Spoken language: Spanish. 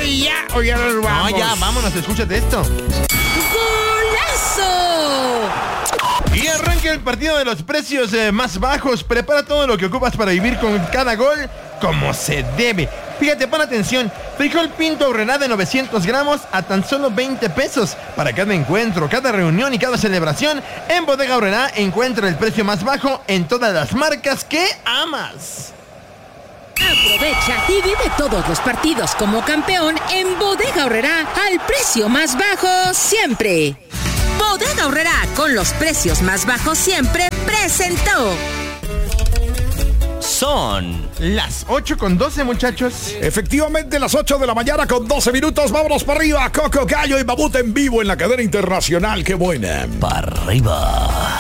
y ya nos vamos. No, ya, vámonos, escúchate esto. ¡Golazo! Y arranca el partido de los precios más bajos. Prepara todo lo que ocupas para vivir con cada gol como se debe. Fíjate, pon atención. Frijol Pinto Aurrerá de 900 gramos a tan solo 20 pesos. Para cada encuentro, cada reunión y cada celebración, en Bodega Aurrerá encuentra el precio más bajo en todas las marcas que amas. Aprovecha y vive todos los partidos como campeón en Bodega Aurrerá al precio más bajo siempre. Bodega Aurrerá, con los precios más bajos siempre, presentó. Son las 8:12, muchachos. Efectivamente, las 8 de la mañana con 12 minutos. Vámonos para arriba. Coco, Gallo y Mamut en vivo en la cadena internacional. ¡Qué buena! Para arriba.